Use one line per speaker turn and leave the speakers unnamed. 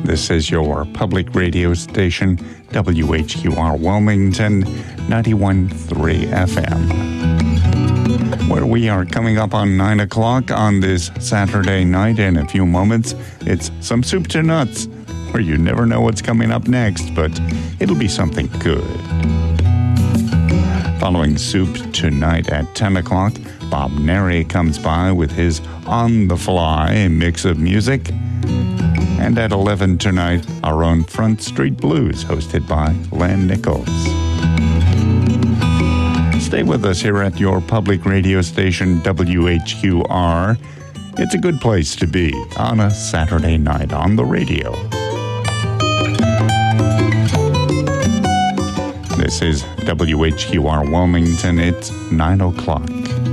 This is your public radio station, WHQR Wilmington, 91.3 FM. Where we are coming up on 9 o'clock on this Saturday night. In a few moments, it's some soup to nuts, where you never know what's coming up next, but it'll be something good. Following soup tonight at 10 o'clock, Bob Neri comes by with his on-the-fly mix of music. And at 11 tonight, our own Front Street Blues, hosted by Len Nichols. Stay with us here at your public radio station, WHQR. It's a good place to be on a Saturday night on the radio. This is WHQR Wilmington. It's 9 o'clock.